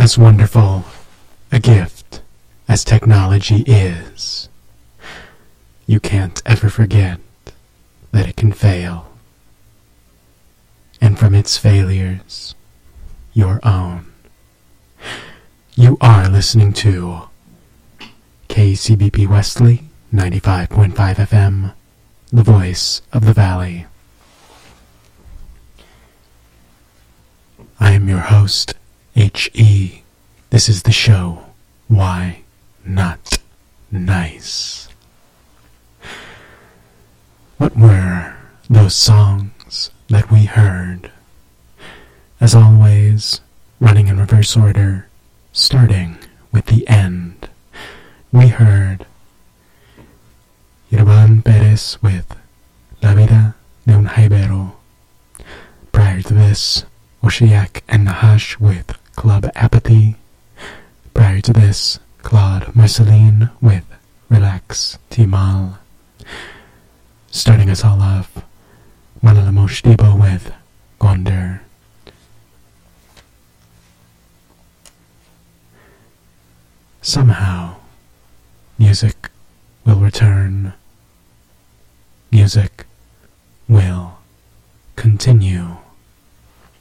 As wonderful a gift as technology is, you can't ever forget that it can fail. And from its failures, your own. You are listening to KCBP Wesley 95.5 FM, the voice of the valley. I am your host, H.E. This is the show, Why Not Nice? What were those songs that we heard? As always, running in reverse order, starting with the end, we heard Iravan Perez with La Vida de un Jaibero. Prior to this, Oshiak and Nahash with Club Apathy. Prior to this, Claude Marceline with Relax Timal. Starting us all off, Manalamosh Debo with Gonder. Somehow, music will return. Music